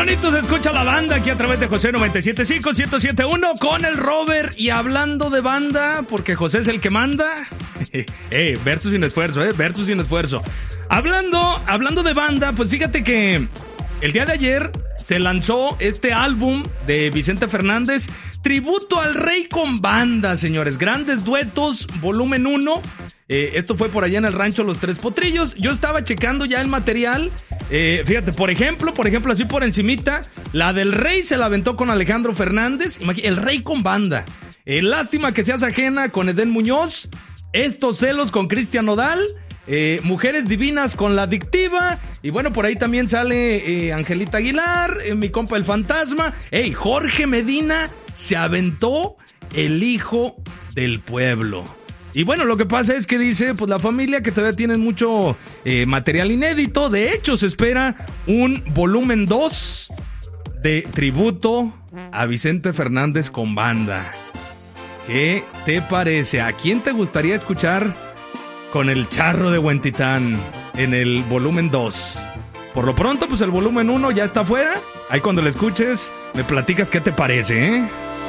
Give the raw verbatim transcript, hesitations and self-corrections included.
bonito se escucha la banda aquí a través de José noventa y siete punto cinco, ciento siete punto uno con el Robert. Y hablando de banda, porque José es el que manda. Eh, verso sin esfuerzo, eh, verso sin esfuerzo. Hablando, hablando de banda, pues fíjate que el día de ayer se lanzó este álbum de Vicente Fernández, Tributo al Rey con Banda, señores. Grandes duetos, volumen uno. Eh, esto fue por allá en el rancho Los Tres Potrillos. Yo estaba checando ya el material. Eh, fíjate, por ejemplo, por ejemplo, así por encimita, la del Rey se la aventó con Alejandro Fernández. El Rey con Banda. Eh, Lástima que seas ajena con Edén Muñoz. Estos celos con Cristian Nodal. Eh, Mujeres Divinas con La Adictiva. Y bueno, por ahí también sale eh, Angelita Aguilar, eh, mi compa El Fantasma. Ey, Jorge Medina se aventó El Hijo del Pueblo. Y bueno, lo que pasa es que dice, pues la familia que todavía tiene mucho eh, material inédito. De hecho, se espera un volumen dos de tributo a Vicente Fernández con Banda. ¿Qué te parece? ¿A quién te gustaría escuchar con el Charro de Huentitán en el volumen dos? Por lo pronto, pues el volumen uno ya está afuera. Ahí cuando lo escuches, me platicas qué te parece, ¿eh?